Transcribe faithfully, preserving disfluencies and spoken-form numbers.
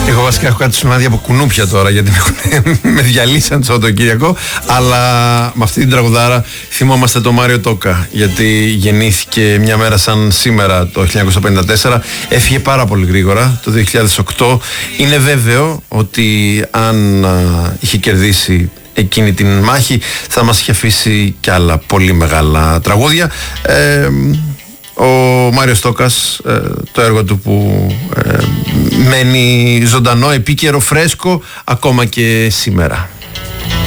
Εγώ βασικά έχω κάτι σημάδια από κουνούπια τώρα, γιατί με διαλύσαν το Σαββατοκύριακο. Αλλά με αυτή την τραγουδάρα θυμόμαστε τον Μάριο Τόκα, γιατί γεννήθηκε μια μέρα σαν σήμερα το χίλια εννιακόσια πενήντα τέσσερα. Έφυγε πάρα πολύ γρήγορα το δύο χιλιάδες οκτώ. Είναι βέβαιο ότι αν α, είχε κερδίσει εκείνη την μάχη θα μας είχε αφήσει κι άλλα πολύ μεγάλα τραγούδια. ε, Ο Μάριος Τόκας, ε, το έργο του που ε, μένει ζωντανό, επίκαιρο, φρέσκο ακόμα και σήμερα.